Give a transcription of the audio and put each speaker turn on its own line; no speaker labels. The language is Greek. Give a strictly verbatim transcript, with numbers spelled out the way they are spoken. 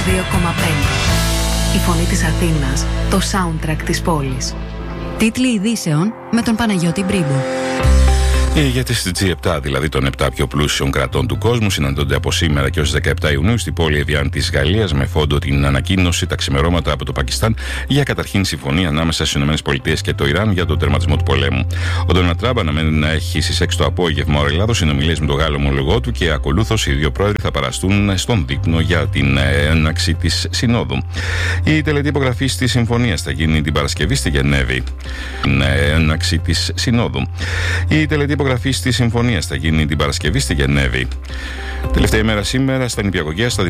δύο κόμμα πέντε. Η φωνή της Αθήνας, το soundtrack της πόλης.
Τίτλοι ειδήσεων με τον Παναγιώτη Μπρίμπο.
Οι ηγέτες της τζι επτά, δηλαδή των επτά πιο πλούσιων κρατών του κόσμου, συναντώνται από σήμερα και ως δεκαεπτά Ιουνίου στην πόλη Εβιάν της Γαλλίας με φόντο την ανακοίνωση τα ξημερώματα από το Πακιστάν για καταρχήν συμφωνία ανάμεσα στις ΗΠΑ και το Ιράν για τον τερματισμό του πολέμου. Ο Ντόναλντ Τραμπ αναμένει να έχει στις έξι το απόγευμα ώρα Ελλάδος συνομιλίες με τον Γάλλο ομολογό του και ακολούθως οι δύο πρόεδροι θα παραστούν στον δείπνο για την έναρξη της Συνόδου. Η τελετή υπογραφής της συμφωνίας θα γίνει την Παρασκευή στη Γενέβη. Την έναρξη της Συνόδου. Η τελετή υπογραφή της συμφωνίας θα γίνει την Παρασκευή στη Γενέβη. Τελευταία ημέρα σήμερα στα νηπιαγωγεία, στα